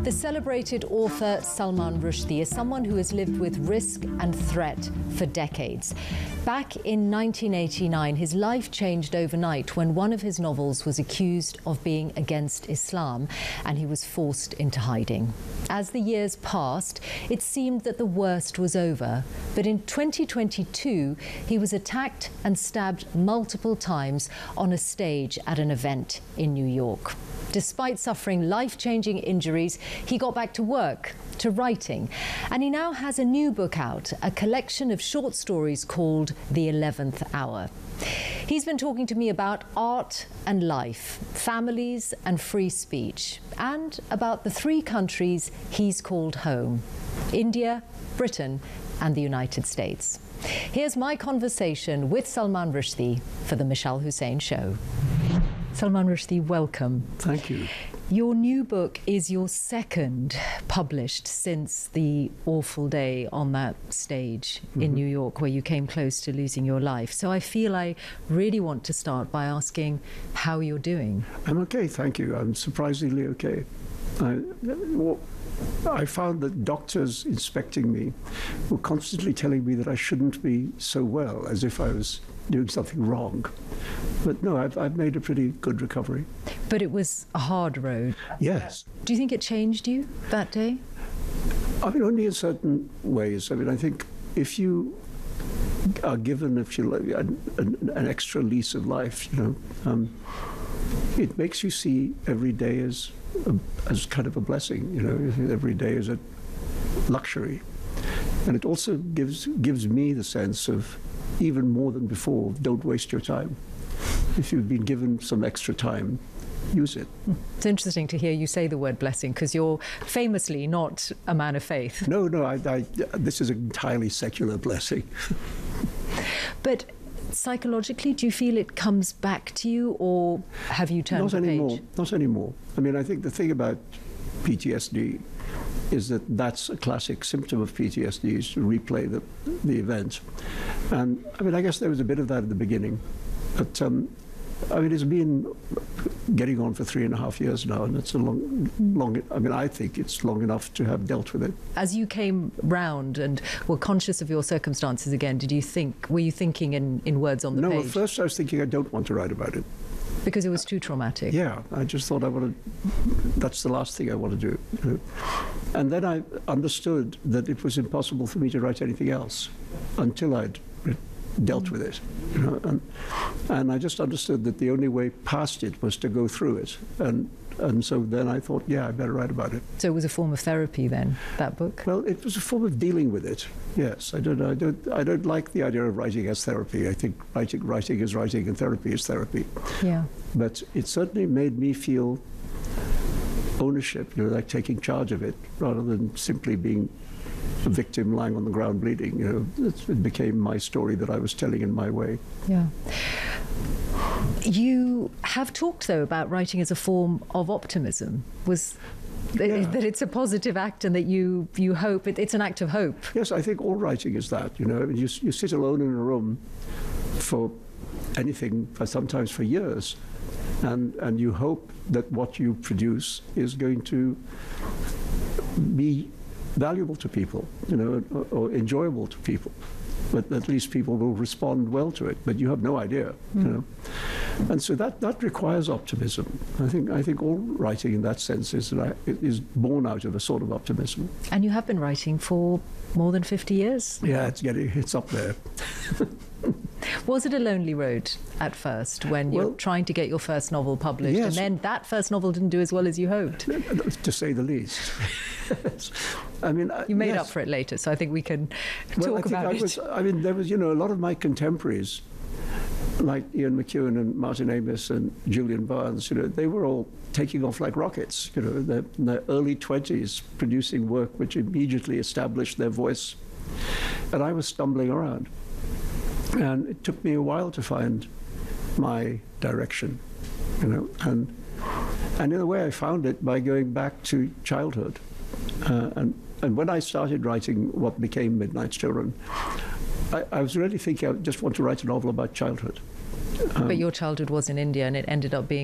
The celebrated author Salman Rushdie is someone who has lived with risk and threat for decades. Back in 1989, his life changed overnight when one of his novels was accused of being against Islam, and he was forced into hiding. As the years passed, it seemed that the worst was over. But in 2022, he was attacked and stabbed multiple times on a stage at an event in New York. Despite suffering life-changing injuries, he got back to work, to writing. And he now has a new book out, a collection of short stories called The 11th Hour. He's been talking to me about art and life, families and free speech, and about the three countries he's called home: India, Britain, and the United States. Here's my conversation with Salman Rushdie for the Mishal Hussain Show. Salman Rushdie, welcome. Thank you. Your new book is your second published since the awful day on that stage in New York where you came close to losing your life. So I feel I really want to start by asking how you're doing. I'm okay, thank you. I'm surprisingly okay. I found that doctors inspecting me were constantly telling me that I shouldn't be so well, as if I was doing something wrong. But no, I've made a pretty good recovery. But it was a hard road. Yes. Do you think it changed you that day? I mean, only in certain ways. I mean, I think if you are given, if you like, an extra lease of life, it makes you see every day as kind of a blessing. Every day is a luxury, and it also gives me the sense of, even more than before, don't waste your time. If you've been given some extra time, use it. It's interesting to hear you say the word blessing, because you're famously not a man of faith. No, this is an entirely secular blessing. But psychologically, do you feel it comes back to you, or have you turned the page? Not anymore. I mean, I think the thing about PTSD is that that's a classic symptom of PTSD, is to replay the event. And I mean, I guess there was a bit of that at the beginning. But I mean, it's been getting on for 3.5 years now, and it's a long, I mean, I think it's long enough to have dealt with it. As you came round and were conscious of your circumstances again, were you thinking in words on the page? No, at first I was thinking I don't want to write about it. Because it was too traumatic? Yeah, I just thought that's the last thing I want to do. And then I understood that it was impossible for me to write anything else until I'd dealt with it. And I just understood that the only way past it was to go through it. And so then I thought, yeah, I better write about it. So it was a form of therapy then, that book? Well, it was a form of dealing with it. Yes, I don't like the idea of writing as therapy. I think writing is writing and therapy is therapy. Yeah. But it certainly made me feel ownership, like taking charge of it, rather than simply being a victim lying on the ground bleeding. It became my story that I was telling in my way. Yeah. You have talked, though, about writing as a form of optimism. That it's a positive act, and that you hope it's an act of hope. Yes, I think all writing is that. You sit alone in a room for anything, sometimes for years, and you hope that what you produce is going to be valuable to people, or enjoyable to people. But at least people will respond well to it. But you have no idea, And so that requires optimism. I think all writing in that sense is born out of a sort of optimism. And you have been writing for more than 50 years. Yeah, it's up there. Was it a lonely road at first when you're trying to get your first novel published, yes, and then that first novel didn't do as well as you hoped? To say the least. I mean, you made up for it later, so I think we can talk about it. I mean, there was, a lot of my contemporaries, like Ian McEwan and Martin Amis and Julian Barnes, they were all taking off like rockets, in their early 20s, producing work which immediately established their voice. And I was stumbling around. And it took me a while to find my direction, and in a way I found it by going back to childhood. And when I started writing what became Midnight's Children, I was really thinking I just want to write a novel about childhood. But your childhood was in India, and it ended up being